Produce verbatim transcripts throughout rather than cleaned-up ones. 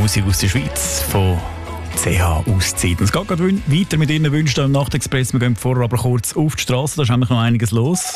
Musik aus der Schweiz von C H Auszeiten. Es geht gerade weiter mit Ihren Wünschen im Nachtexpress. Wir gehen vorher aber kurz auf die Straße, da ist nämlich noch einiges los.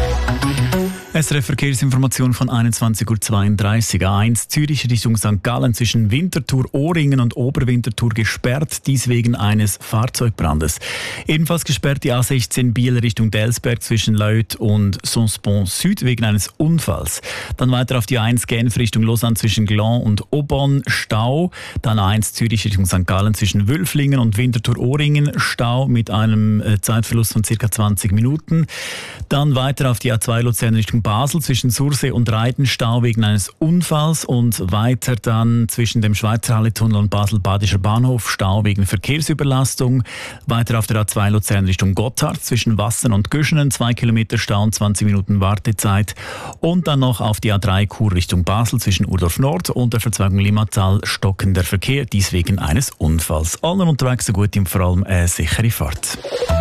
S R F Verkehrsinformation von einundzwanzig Uhr zweiunddreißig. A eins Zürich Richtung Sankt Gallen zwischen Winterthur, Ohringen und Oberwinterthur gesperrt, dies wegen eines Fahrzeugbrandes. Ebenfalls gesperrt die A sechzehn Biel Richtung Delsberg zwischen Leut und Sonspont Süd wegen eines Unfalls. Dann weiter auf die A eins Genf Richtung Lausanne zwischen Gland und Aubonne Stau. Dann A eins Zürich Richtung Sankt Gallen zwischen Wülflingen und Winterthur-Ohringen Stau mit einem Zeitverlust von ca. zwanzig Minuten. Dann weiter auf die A zwei Luzern Richtung Basel zwischen Sursee und Reiden Stau wegen eines Unfalls und weiter dann zwischen dem Schweizer Halletunnel und Basel-Badischer Bahnhof Stau wegen Verkehrsüberlastung. Weiter auf der A zwei Luzern Richtung Gotthard zwischen Wassern und Göschenen zwei Kilometer Stau und zwanzig Minuten Wartezeit. Und dann noch auf die A drei Chur Richtung Basel zwischen Urdorf Nord und der Verzweigung Limmatal stockender Verkehr, dies wegen eines Unfalls. Allen unterwegs eine gute und vor allem eine sichere Fahrt.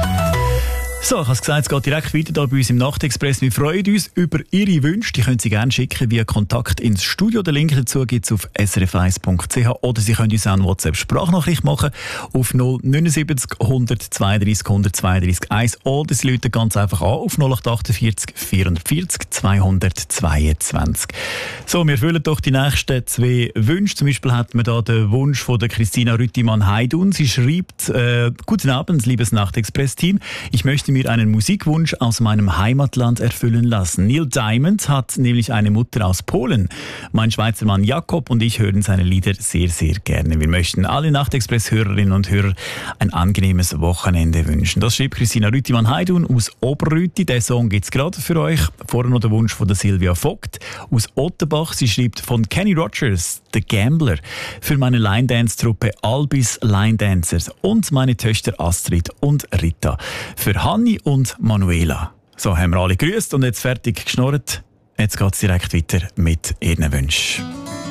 So, ich habe es gesagt, es geht direkt weiter hier bei uns im Nachtexpress. Wir freuen uns über Ihre Wünsche. Die können Sie gerne schicken via Kontakt ins Studio. Den Link dazu gibt es auf s r f eins punkt c h oder Sie können uns auch eine WhatsApp-Sprachnachricht machen auf null neun sieben null eins zwei drei null eins zwei drei eins oder Sie rufen ganz einfach an auf null acht acht vier vier vier null zwei zwei zwei. So, wir erfüllen doch die nächsten zwei Wünsche. Zum Beispiel hat man da den Wunsch von der Christina Rüttimann-Heidun. Sie schreibt, äh, guten Abend, liebes Nachtexpress-Team. Ich möchte mir einen Musikwunsch aus meinem Heimatland erfüllen lassen. Neil Diamond hat nämlich eine Mutter aus Polen. Mein Schweizer Mann Jakob und ich hören seine Lieder sehr, sehr gerne. Wir möchten alle Nachtexpress-Hörerinnen und Hörer ein angenehmes Wochenende wünschen. Das schreibt Christina Rüttimann-Heidun aus Oberrüti. Der Song gibt es gerade für euch. Vorher noch der Wunsch von der Silvia Vogt aus Ottenbach. Sie schreibt von Kenny Rogers, The Gambler, für meine Line-Dance-Truppe Albis Line Dancers und meine Töchter Astrid und Rita. Für Hanni und Manuela. So, haben wir alle gegrüßt und jetzt fertig geschnurrt. Jetzt geht es direkt weiter mit Ihren Wünschen.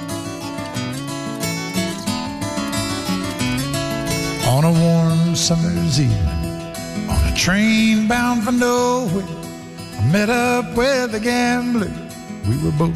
On a warm summer's evening, on a train bound for nowhere, I met up with a gambler. We were both